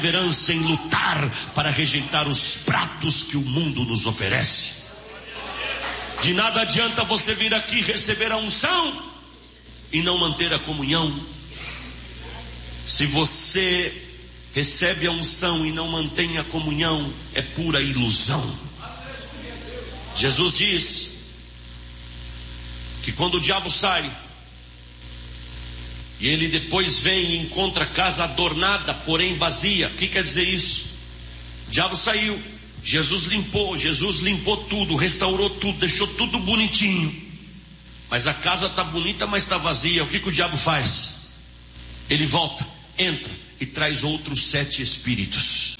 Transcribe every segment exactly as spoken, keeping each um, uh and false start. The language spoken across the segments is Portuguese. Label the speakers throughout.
Speaker 1: perseverança em lutar para rejeitar os pratos que o mundo nos oferece. De nada adianta você vir aqui receber a unção e não manter a comunhão. Se você recebe a unção e não mantém a comunhão, é pura ilusão. Jesus diz que quando o diabo sai e ele depois vem e encontra a casa adornada, porém vazia. O que quer dizer isso? O diabo saiu, Jesus limpou, Jesus limpou tudo, restaurou tudo, deixou tudo bonitinho. Mas a casa está bonita, mas está vazia. O que, que o diabo faz? Ele volta, entra e traz outros sete espíritos.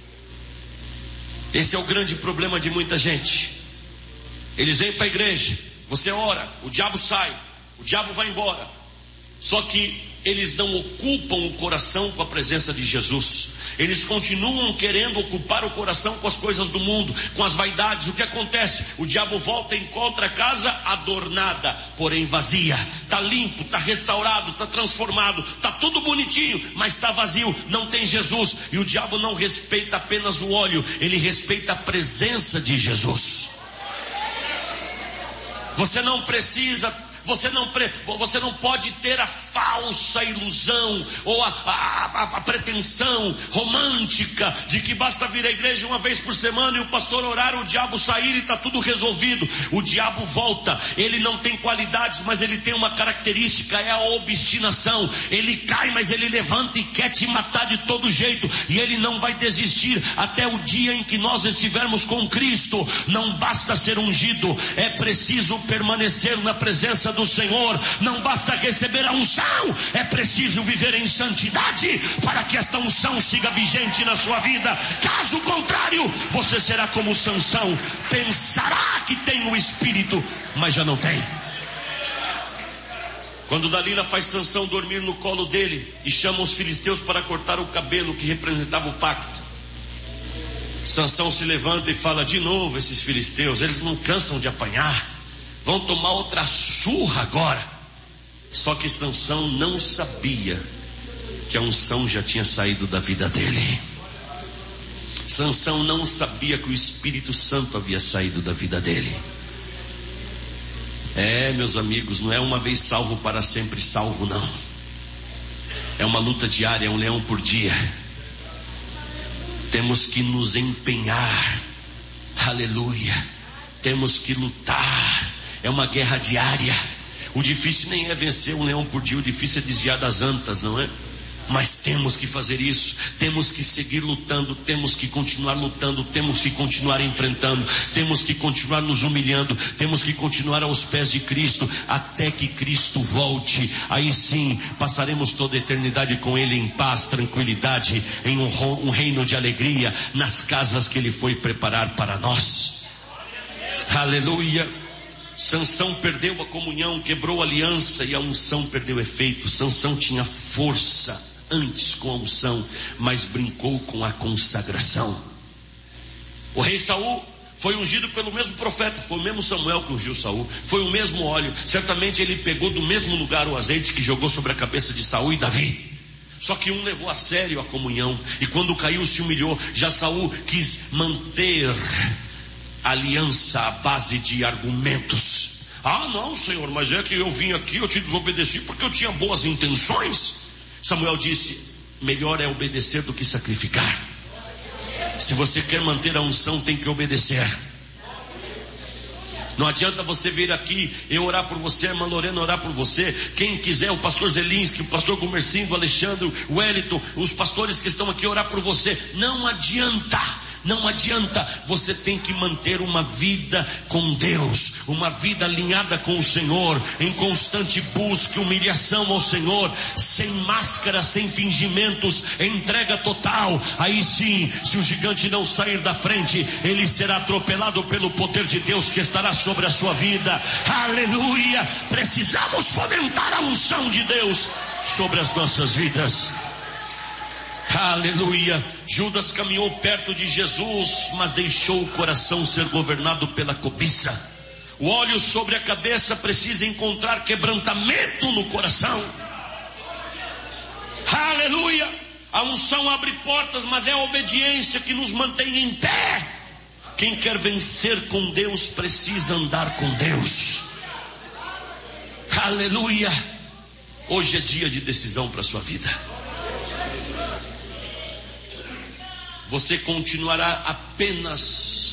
Speaker 1: Esse é o grande problema de muita gente. Eles vêm para a igreja, você ora, o diabo sai, o diabo vai embora. Só que eles não ocupam o coração com a presença de Jesus. Eles continuam querendo ocupar o coração com as coisas do mundo, com as vaidades. O que acontece? O diabo volta e encontra a casa adornada, porém vazia. Está limpo, está restaurado, está transformado, está tudo bonitinho, mas está vazio, não tem Jesus. E o diabo não respeita apenas o óleo, ele respeita a presença de Jesus. Você não precisa... Você não, você não pode ter a falsa ilusão ou a, a, a pretensão romântica de que basta vir à igreja uma vez por semana e o pastor orar, o diabo sair e está tudo resolvido. O diabo volta, ele não tem qualidades, mas ele tem uma característica, é a obstinação. Ele cai, mas ele levanta e quer te matar de todo jeito, e ele não vai desistir até o dia em que nós estivermos com Cristo. Não basta ser ungido, é preciso permanecer na presença do Senhor. Não basta receber a unção, é preciso viver em santidade para que esta unção siga vigente na sua vida. Caso contrário, você será como Sansão, pensará que tem o espírito, mas já não tem. Quando Dalila faz Sansão dormir no colo dele e chama os filisteus para cortar o cabelo que representava o pacto, Sansão se levanta e fala: de novo esses filisteus, eles não cansam de apanhar, vão tomar outra surra agora. Só que Sansão não sabia que a unção já tinha saído da vida dele. Sansão não sabia que o Espírito Santo havia saído da vida dele. É, meus amigos, não é uma vez salvo para sempre salvo, não. É uma luta diária, é um leão por dia. Temos que nos empenhar. Aleluia. Temos que lutar. É uma guerra diária. O difícil nem é vencer um leão por dia, o difícil é desviar das antas, não é? Mas temos que fazer isso, temos que seguir lutando, temos que continuar lutando, temos que continuar enfrentando, temos que continuar nos humilhando, temos que continuar aos pés de Cristo, até que Cristo volte. Aí sim, passaremos toda a eternidade com Ele em paz, tranquilidade, em um, um reino de alegria, nas casas que Ele foi preparar para nós. Aleluia. Sansão perdeu a comunhão, quebrou a aliança e a unção perdeu efeito. Sansão tinha força antes com a unção, mas brincou com a consagração. O rei Saul foi ungido pelo mesmo profeta, foi o mesmo Samuel que ungiu Saul, foi o mesmo óleo. Certamente ele pegou do mesmo lugar o azeite que jogou sobre a cabeça de Saul e Davi. Só que um levou a sério a comunhão, e quando caiu se humilhou. Já Saul quis manter aliança à base de argumentos. Ah não, Senhor, mas é que eu vim aqui, eu te desobedeci porque eu tinha boas intenções. Samuel disse: melhor é obedecer do que sacrificar. Se você quer manter a unção, tem que obedecer. Não adianta você vir aqui, eu orar por você, a irmã Lorena orar por você, quem quiser, o pastor Zelinski, o pastor Gomercindo, o Alexandre, o Wellington, os pastores que estão aqui orar por você. Não adianta. Não adianta, você tem que manter uma vida com Deus, uma vida alinhada com o Senhor, em constante busca, humilhação ao Senhor, sem máscara, sem fingimentos, entrega total. Aí sim, se o gigante não sair da frente, ele será atropelado pelo poder de Deus que estará sobre a sua vida. Aleluia! Precisamos fomentar a unção de Deus sobre as nossas vidas. Aleluia. Judas caminhou perto de Jesus, mas deixou o coração ser governado pela cobiça. O óleo sobre a cabeça precisa encontrar quebrantamento no coração. Aleluia. A unção abre portas, mas é a obediência que nos mantém em pé. Quem quer vencer com Deus precisa andar com Deus. Aleluia. Hoje é dia de decisão para a sua vida. Você continuará apenas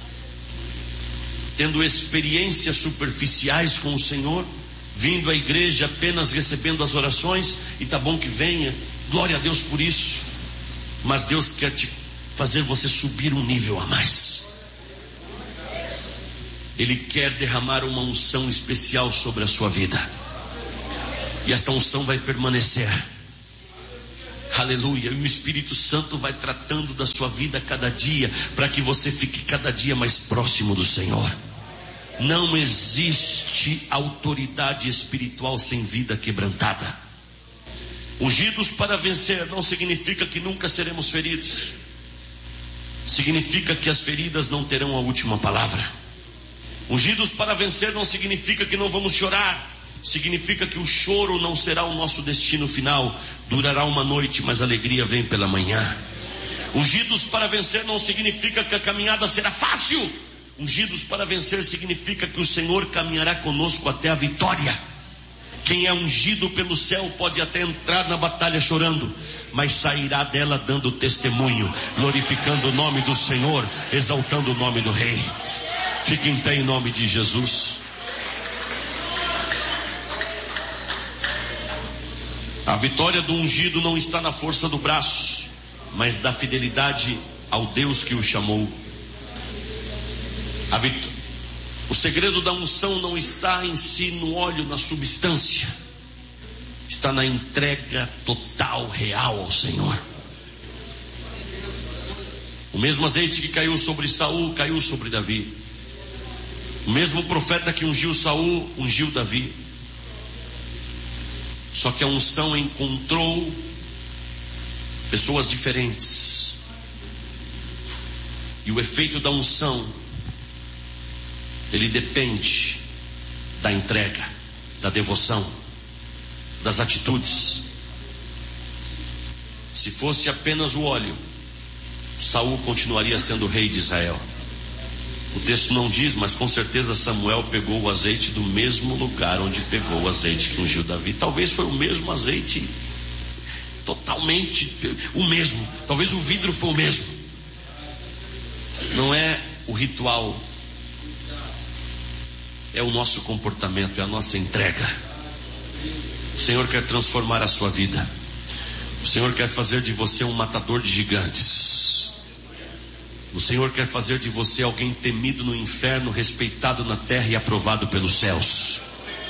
Speaker 1: tendo experiências superficiais com o Senhor, vindo à igreja apenas recebendo as orações, e tá bom que venha, glória a Deus por isso, mas Deus quer te fazer você subir um nível a mais. Ele quer derramar uma unção especial sobre a sua vida, e essa unção vai permanecer. Aleluia. E o Espírito Santo vai tratando da sua vida cada dia, para que você fique cada dia mais próximo do Senhor. Não existe autoridade espiritual sem vida quebrantada. Ungidos para vencer não significa que nunca seremos feridos. Significa que as feridas não terão a última palavra. Ungidos para vencer não significa que não vamos chorar. Significa que o choro não será o nosso destino final. Durará uma noite, mas a alegria vem pela manhã. Ungidos para vencer não significa que a caminhada será fácil. Ungidos para vencer significa que o Senhor caminhará conosco até a vitória. Quem é ungido pelo céu pode até entrar na batalha chorando, mas sairá dela dando testemunho, glorificando o nome do Senhor, exaltando o nome do Rei. Fique em pé em nome de Jesus. A vitória do ungido não está na força do braço, mas da fidelidade ao Deus que o chamou. A vit... O segredo da unção não está em si, no óleo, na substância. Está na entrega total, real ao Senhor. O mesmo azeite que caiu sobre Saul, caiu sobre Davi. O mesmo profeta que ungiu Saul, ungiu Davi. Só que a unção encontrou pessoas diferentes. E o efeito da unção, ele depende da entrega, da devoção, das atitudes. Se fosse apenas o óleo, Saul continuaria sendo rei de Israel. O texto não diz, mas com certeza Samuel pegou o azeite do mesmo lugar onde pegou o azeite que ungiu Davi. Talvez foi o mesmo azeite, totalmente o mesmo. Talvez o vidro foi o mesmo. Não é o ritual, é o nosso comportamento, é a nossa entrega. O Senhor quer transformar a sua vida. O Senhor quer fazer de você um matador de gigantes. O Senhor quer fazer de você alguém temido no inferno, respeitado na terra e aprovado pelos céus.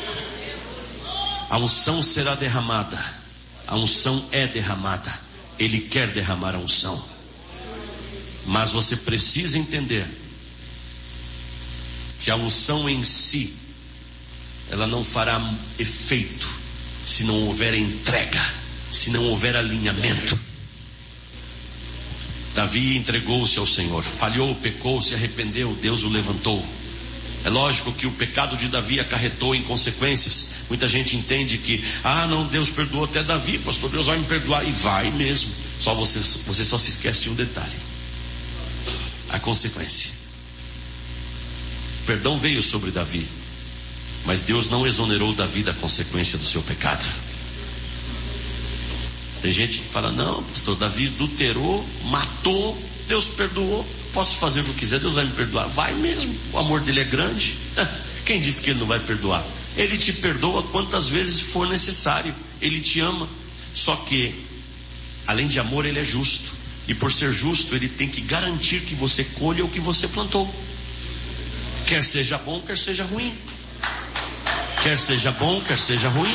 Speaker 1: A unção será derramada. A unção é derramada. Ele quer derramar a unção. Mas você precisa entender que a unção em si, ela não fará efeito se não houver entrega, se não houver alinhamento. Davi entregou-se ao Senhor, falhou, pecou, se arrependeu, Deus o levantou. É lógico que o pecado de Davi acarretou em consequências. Muita gente entende que, ah não, Deus perdoou até Davi, pastor, Deus vai me perdoar, e vai mesmo. Só você, você só se esquece de um detalhe: a consequência. O perdão veio sobre Davi, mas Deus não exonerou Davi da consequência do seu pecado. Tem gente que fala, não, pastor, Davi adulterou, matou, Deus perdoou, posso fazer o que eu quiser, Deus vai me perdoar. Vai mesmo, o amor dele é grande. Quem disse que ele não vai perdoar? Ele te perdoa quantas vezes for necessário. Ele te ama. Só que, além de amor, ele é justo. E por ser justo, ele tem que garantir que você colha o que você plantou. Quer seja bom, quer seja ruim. Quer seja bom, quer seja ruim.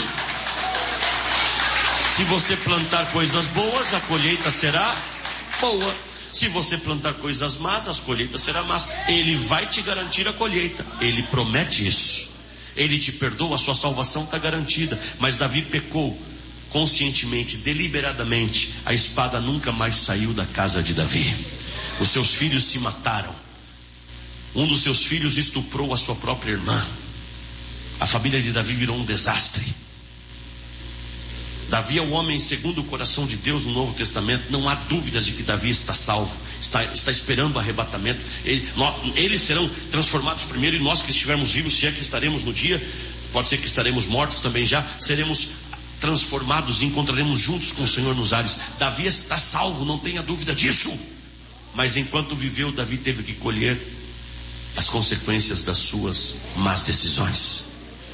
Speaker 1: Se você plantar coisas boas, a colheita será boa. Se você plantar coisas más, as colheitas serão más. Ele vai te garantir a colheita. Ele promete isso. Ele te perdoa, a sua salvação está garantida. Mas Davi pecou conscientemente, deliberadamente. A espada nunca mais saiu da casa de Davi. Os seus filhos se mataram. Um dos seus filhos estuprou a sua própria irmã. A família de Davi virou um desastre. Davi é o homem segundo o coração de Deus no Novo Testamento. Não há dúvidas de que Davi está salvo, está, está esperando o arrebatamento. Ele, nós, eles serão transformados primeiro, e nós que estivermos vivos, se é que estaremos no dia, pode ser que estaremos mortos também já, seremos transformados e encontraremos juntos com o Senhor nos ares. Davi está salvo, não tenha dúvida disso. Mas enquanto viveu, Davi teve que colher as consequências das suas más decisões.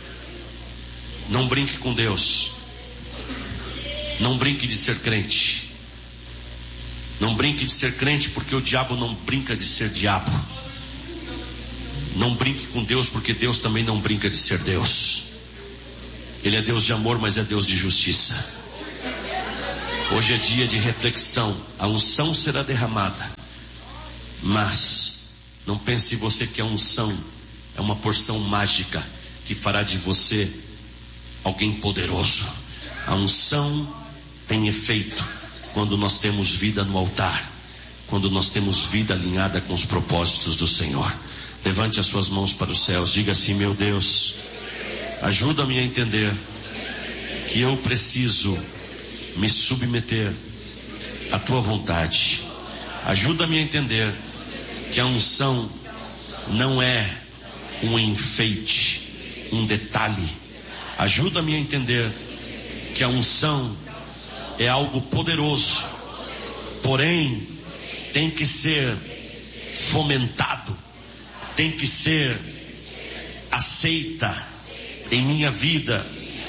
Speaker 1: Não brinque com Deus. Não brinque de ser crente. Não brinque de ser crente, porque o diabo não brinca de ser diabo. Não brinque com Deus, porque Deus também não brinca de ser Deus. Ele é Deus de amor, mas é Deus de justiça. Hoje é dia de reflexão. A unção será derramada, mas não pense você que a unção é uma porção mágica que fará de você alguém poderoso. A unção tem efeito quando nós temos vida no altar, quando nós temos vida alinhada com os propósitos do Senhor. Levante as suas mãos para os céus, diga assim: meu Deus, ajuda-me a entender que eu preciso me submeter à tua vontade. Ajuda-me a entender que a unção não é um enfeite, um detalhe. Ajuda-me a entender que a unção é algo poderoso, porém tem que ser fomentado, tem que ser aceita em minha vida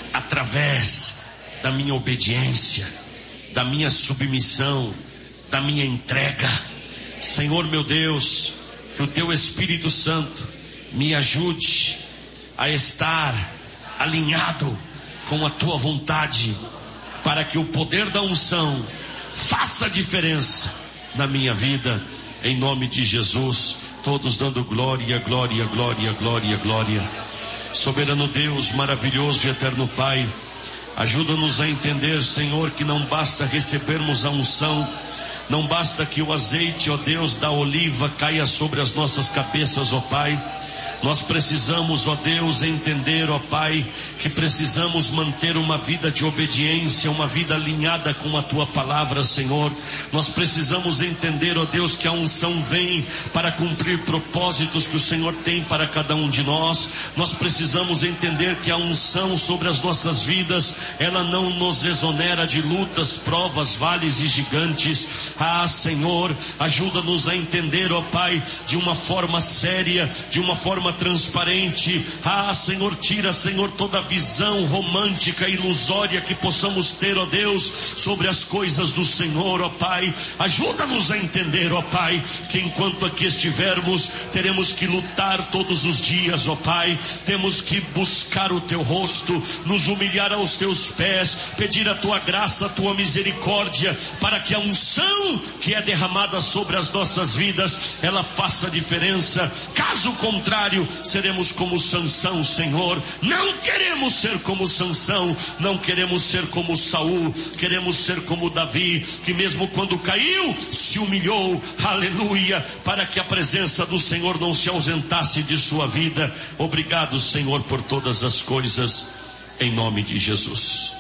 Speaker 1: através da minha obediência, da minha submissão, da minha entrega. Senhor meu Deus, que o teu Espírito Santo me ajude a estar alinhado com a tua vontade, para que o poder da unção faça diferença na minha vida, em nome de Jesus. Todos dando glória, glória, glória, glória, glória. Soberano Deus, maravilhoso e eterno Pai, ajuda-nos a entender, Senhor, que não basta recebermos a unção, não basta que o azeite, ó Deus, da oliva caia sobre as nossas cabeças, ó Pai. Nós precisamos, ó Deus, entender, ó Pai, que precisamos manter uma vida de obediência, uma vida alinhada com a Tua palavra, Senhor. Nós precisamos entender, ó Deus, que a unção vem para cumprir propósitos que o Senhor tem para cada um de nós. Nós precisamos entender que a unção sobre as nossas vidas, ela não nos exonera de lutas, provas, vales e gigantes. Ah, Senhor, ajuda-nos a entender, ó Pai, de uma forma séria, de uma forma transparente. Ah, Senhor, tira, Senhor, toda visão romântica, ilusória que possamos ter, ó Deus, sobre as coisas do Senhor, ó Pai. Ajuda-nos a entender, ó Pai, que enquanto aqui estivermos, teremos que lutar todos os dias, ó Pai. Temos que buscar o Teu rosto, nos humilhar aos Teus pés, pedir a Tua graça, a Tua misericórdia, para que a unção que é derramada sobre as nossas vidas, ela faça diferença. Caso contrário, seremos como Sansão, Senhor. Não queremos ser como Sansão, não queremos ser como Saul, queremos ser como Davi, que mesmo quando caiu, se humilhou, aleluia, para que a presença do Senhor não se ausentasse de sua vida. Obrigado, Senhor, por todas as coisas, em nome de Jesus.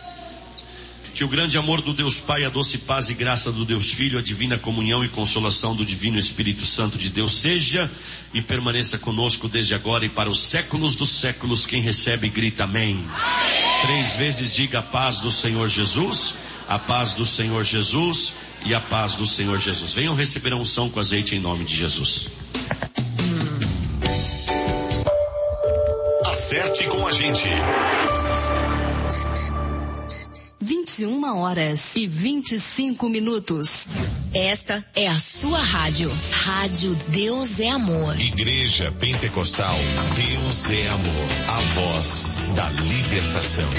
Speaker 1: Que o grande amor do Deus Pai, a doce paz e graça do Deus Filho, a divina comunhão e consolação do divino Espírito Santo de Deus seja e permaneça conosco desde agora e para os séculos dos séculos. Quem recebe grita amém. Amém. Três vezes diga: a paz do Senhor Jesus, a paz do Senhor Jesus e a paz do Senhor Jesus. Venham receber a unção com azeite em nome de Jesus.
Speaker 2: Acerte com a gente.
Speaker 3: vinte e uma horas e vinte e cinco minutos. Esta é a sua rádio. Rádio Deus é Amor.
Speaker 2: Igreja Pentecostal Deus é Amor. A voz da libertação.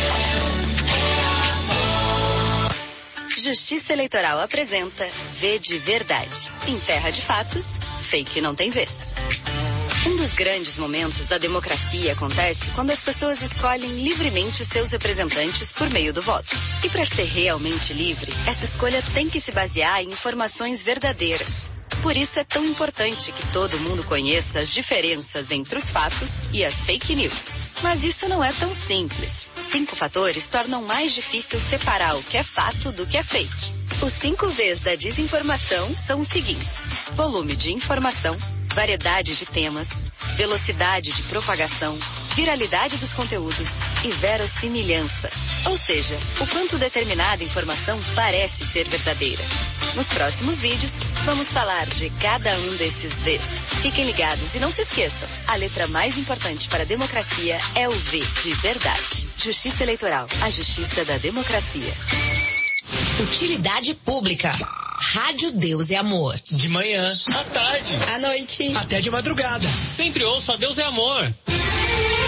Speaker 3: Justiça Eleitoral apresenta V de Verdade. Em terra de fatos, fake não tem vez. Um dos grandes momentos da democracia acontece quando as pessoas escolhem livremente seus representantes por meio do voto. E para ser realmente livre, essa escolha tem que se basear em informações verdadeiras. Por isso é tão importante que todo mundo conheça as diferenças entre os fatos e as fake news. Mas isso não é tão simples. Cinco fatores tornam mais difícil separar o que é fato do que é fake. Os cinco V's da desinformação são os seguintes: volume de informação, variedade de temas, velocidade de propagação, viralidade dos conteúdos e verossimilhança. Ou seja, o quanto determinada informação parece ser verdadeira. Nos próximos vídeos, vamos falar de cada um desses V's. Fiquem ligados e não se esqueçam, a letra mais importante para a democracia é o V de verdade. Justiça Eleitoral, a justiça da democracia.
Speaker 4: Utilidade pública. Rádio Deus é Amor.
Speaker 5: De manhã, à tarde,
Speaker 4: à noite,
Speaker 5: até de madrugada.
Speaker 6: Sempre ouço a Deus é Amor.